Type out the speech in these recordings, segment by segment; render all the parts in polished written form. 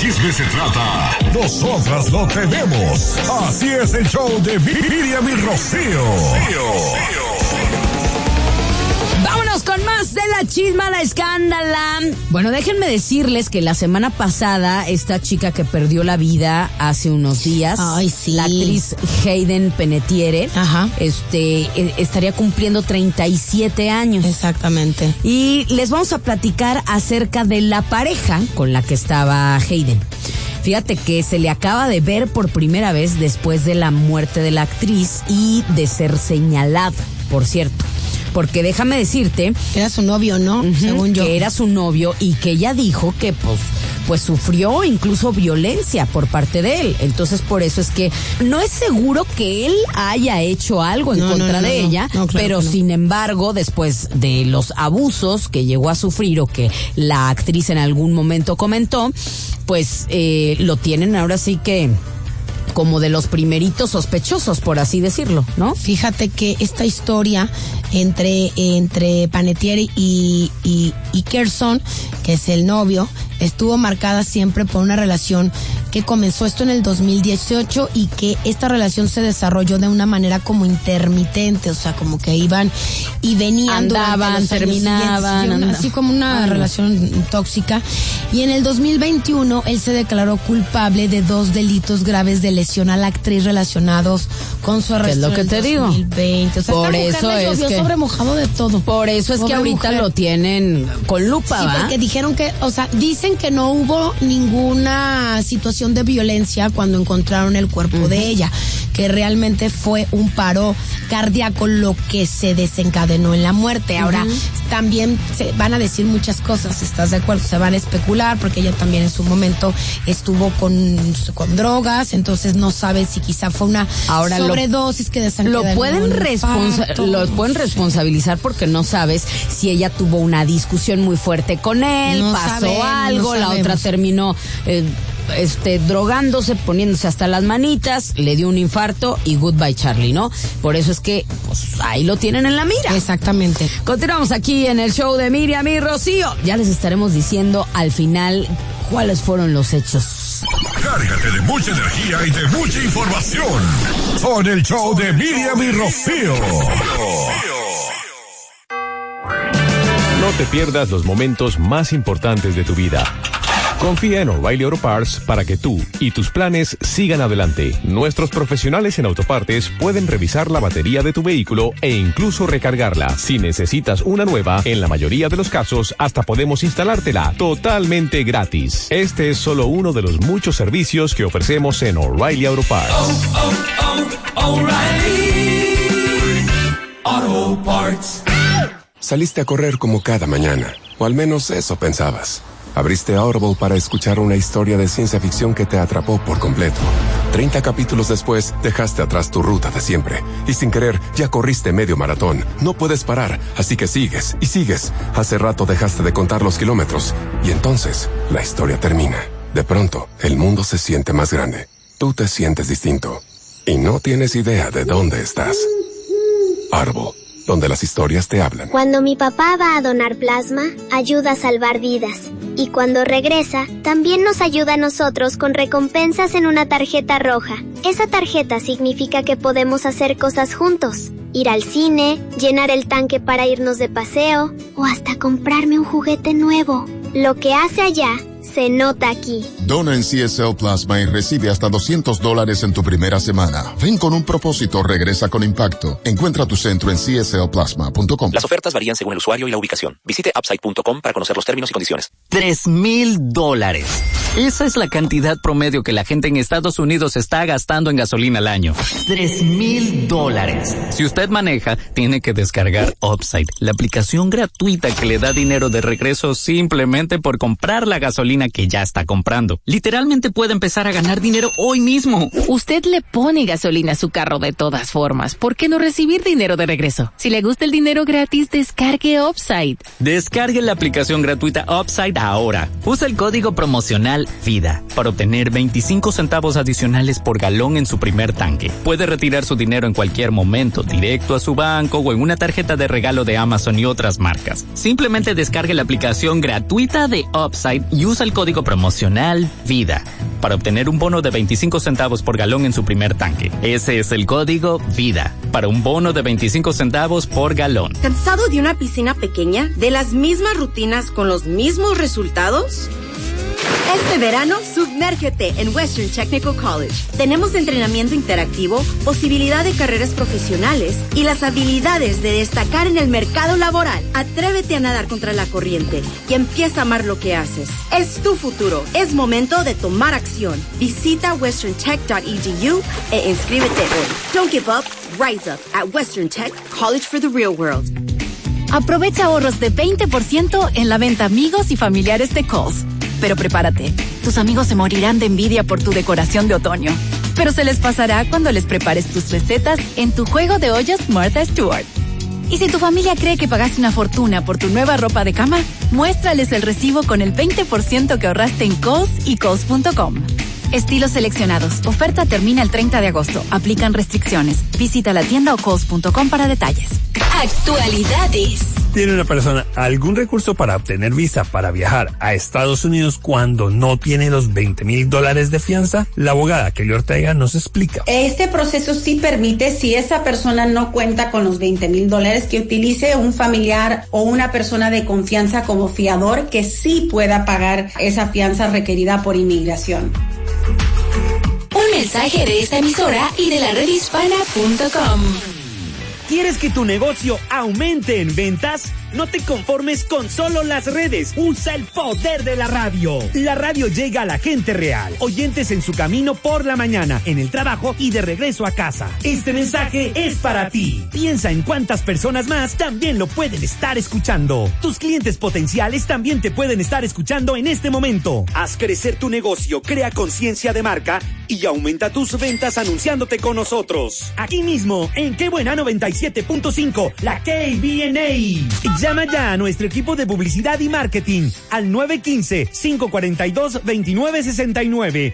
chisme se trata, nosotras lo tenemos. Así es el show de Miriam y Rocío. Vámonos con más de la chisma, la escándala. Bueno, déjenme decirles que la semana pasada esta chica que perdió la vida hace unos días, sí, la actriz Hayden Panettiere, estaría cumpliendo 37 años. Exactamente. Y les vamos a platicar acerca de la pareja con la que estaba Hayden. Fíjate que se le acaba de ver por primera vez después de la muerte de la actriz y de ser señalado, por cierto. Porque déjame decirte... Era su novio, ¿no? Según yo. Que era su novio y que ella dijo que pues sufrió incluso violencia por parte de él. Entonces por eso es que no es seguro que él haya hecho algo en contra de ella, claro, pero sin embargo, después de los abusos que llegó a sufrir o que la actriz en algún momento comentó, pues lo tienen ahora sí que... como de los primeritos sospechosos, por así decirlo, ¿no? Fíjate que esta historia entre Panettiere y Kerson, que es el novio, estuvo marcada siempre por una relación que comenzó esto en el 2018 y que esta relación se desarrolló de una manera como intermitente, o sea, como que iban y venían, andaban, terminaban, así como una relación tóxica. Y en el 2021 él se declaró culpable de 2 delitos graves de lesión a la actriz relacionados con su arresto. Es lo que te digo. 2020. O sea, por eso es que sobremojado de todo. Por eso es que ahorita lo tienen con lupa, sí, ¿va? porque dijeron que, o sea, dicen que no hubo ninguna situación de violencia cuando encontraron el cuerpo de ella, que realmente fue un paro cardíaco lo que se desencadenó en la muerte. Ahora, también se van a decir muchas cosas, ¿estás de acuerdo? Se van a especular porque ella también en su momento estuvo con drogas, entonces no sabe si quizá fue una sobredosis que desencadenó. Lo pueden responsabilizar porque no sabes si ella tuvo una discusión muy fuerte con él, pasó algo, la otra terminó drogándose, poniéndose hasta las manitas, le dio un infarto y goodbye Charlie, ¿no? Por eso es que pues ahí lo tienen en la mira. Exactamente. Continuamos aquí en el show de Miriam y Rocío. Ya les estaremos diciendo al final cuáles fueron los hechos. Cárgate de mucha energía y de mucha información con el show de Miriam y Rocío. No te pierdas los momentos más importantes de tu vida. Confía en O'Reilly Auto Parts para que tú y tus planes sigan adelante. Nuestros profesionales en autopartes pueden revisar la batería de tu vehículo e incluso recargarla. Si necesitas una nueva, en la mayoría de los casos, hasta podemos instalártela totalmente gratis. Este es solo uno de los muchos servicios que ofrecemos en O'Reilly Auto Parts. O'Reilly Auto Parts. Saliste a correr como cada mañana, o al menos eso pensabas. Abriste Audible para escuchar una historia de ciencia ficción que te atrapó por completo. 30 capítulos después, dejaste atrás tu ruta de siempre. Y sin querer, ya corriste medio maratón. No puedes parar, así que sigues y sigues. Hace rato dejaste de contar los kilómetros. Y entonces, la historia termina. De pronto, el mundo se siente más grande. Tú te sientes distinto. Y no tienes idea de dónde estás. Audible, donde las historias te hablan. Cuando mi papá va a donar plasma, ayuda a salvar vidas. Y cuando regresa, también nos ayuda a nosotros con recompensas en una tarjeta roja. Esa tarjeta significa que podemos hacer cosas juntos. Ir al cine, llenar el tanque para irnos de paseo, o hasta comprarme un juguete nuevo. Lo que hace allá se nota aquí. Dona en CSL Plasma y recibe hasta $200 en tu primera semana. Ven con un propósito, regresa con impacto. Encuentra tu centro en cslplasma.com. Las ofertas varían según el usuario y la ubicación. Visite upside.com para conocer los términos y condiciones. $3,000. Esa es la cantidad promedio que la gente en Estados Unidos está gastando en gasolina al año. $3,000. Si usted maneja, tiene que descargar Upside, la aplicación gratuita que le da dinero de regreso simplemente por comprar la gasolina que ya está comprando. Literalmente puede empezar a ganar dinero hoy mismo. Usted le pone gasolina a su carro de todas formas. ¿Por qué no recibir dinero de regreso? Si le gusta el dinero gratis, descargue Upside. Descargue la aplicación gratuita Upside ahora. Usa el código promocional promocional Vida para obtener 25 centavos adicionales por galón en su primer tanque. Puede retirar su dinero en cualquier momento, directo a su banco o en una tarjeta de regalo de Amazon y otras marcas. Simplemente descargue la aplicación gratuita de Upside y usa el código promocional VIDA para obtener un bono de 25 centavos por galón en su primer tanque. Ese es el código VIDA para un bono de 25 centavos por galón. ¿Cansado de una piscina pequeña? ¿De las mismas rutinas con los mismos resultados? Este verano, sumérgete en Western Technical College. Tenemos entrenamiento interactivo, posibilidad de carreras profesionales y las habilidades de destacar en el mercado laboral. Atrévete a nadar contra la corriente y empieza a amar lo que haces. Es tu futuro. Es momento de tomar acción. Visita westerntech.edu e inscríbete hoy. Don't give up. Rise up at Western Tech College for the Real World. Aprovecha ahorros de 20% en la venta amigos y familiares de Kohl's. Pero prepárate, tus amigos se morirán de envidia por tu decoración de otoño. Pero se les pasará cuando les prepares tus recetas en tu juego de ollas Martha Stewart. Y si tu familia cree que pagaste una fortuna por tu nueva ropa de cama, muéstrales el recibo con el 20% que ahorraste en Kohl's y Kohl's.com. Estilos seleccionados. Oferta termina el 30 de agosto. Aplican restricciones. Visita la tienda o Kohl's.com para detalles. Actualidades. ¿Tiene una persona algún recurso para obtener visa para viajar a Estados Unidos cuando no tiene los $20,000 de fianza? La abogada Kelly Ortega nos explica. Este proceso sí permite, si esa persona no cuenta con los $20,000, que utilice un familiar o una persona de confianza como fiador que sí pueda pagar esa fianza requerida por inmigración. Un mensaje de esta emisora y de la redhispana.com. ¿Quieres que tu negocio aumente en ventas? No te conformes con solo las redes. Usa el poder de la radio. La radio llega a la gente real. Oyentes en su camino por la mañana, en el trabajo y de regreso a casa. Este mensaje es para ti. Piensa en cuántas personas más también lo pueden estar escuchando. Tus clientes potenciales también te pueden estar escuchando en este momento. Haz crecer tu negocio, crea conciencia de marca y aumenta tus ventas anunciándote con nosotros. Aquí mismo, en Qué Buena 97.5, la KBNA. Llama ya a nuestro equipo de publicidad y marketing al 915-542-2969,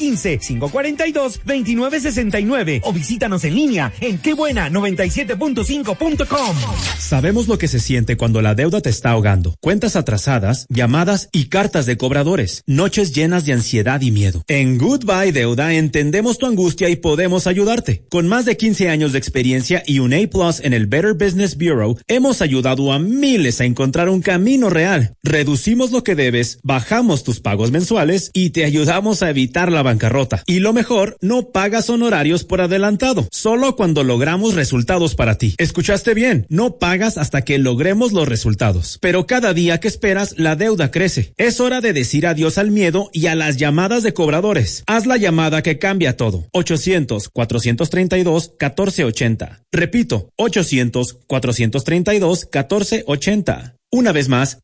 915-542-2969 o visítanos en línea en quebuena97.5.com. Sabemos lo que se siente cuando la deuda te está ahogando. Cuentas atrasadas, llamadas y cartas de cobradores, noches llenas de ansiedad y miedo. En Goodbye Deuda entendemos tu angustia y podemos ayudarte. Con más de 15 años de experiencia y un A+ en el Better Business Bureau, hemos ayudado a miles a encontrar un camino real. Reducimos lo que debes, bajamos tus pagos mensuales y te ayudamos a evitar la bancarrota. Y lo mejor, no pagas honorarios por adelantado, solo cuando logramos resultados para ti. ¿Escuchaste bien? No pagas hasta que logremos los resultados. Pero cada día que esperas, la deuda crece. Es hora de decir adiós al miedo y a las llamadas de cobradores. Haz la llamada que cambia todo. 800-432-1480. Repito, 800-432-1480. Una vez más,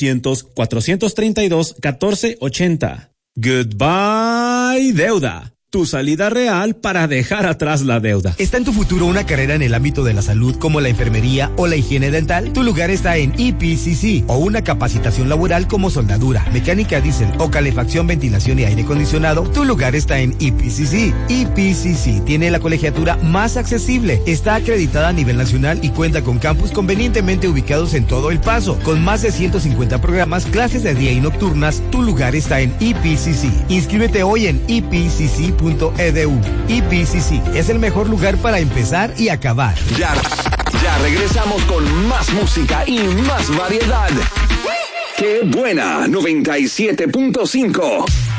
800-432-1480. Goodbye, deuda. Tu salida real para dejar atrás la deuda. ¿Está en tu futuro una carrera en el ámbito de la salud como la enfermería o la higiene dental? Tu lugar está en EPCC, o una capacitación laboral como soldadura, mecánica diésel o calefacción, ventilación y aire acondicionado. Tu lugar está en EPCC. EPCC tiene la colegiatura más accesible, está acreditada a nivel nacional y cuenta con campus convenientemente ubicados en todo El Paso. Con más de 150 programas, clases de día y nocturnas, tu lugar está en EPCC. Inscríbete hoy en EPCC.edu. EPCC es el mejor lugar para empezar y acabar. Ya regresamos con más música y más variedad. ¡Qué buena! 97.5.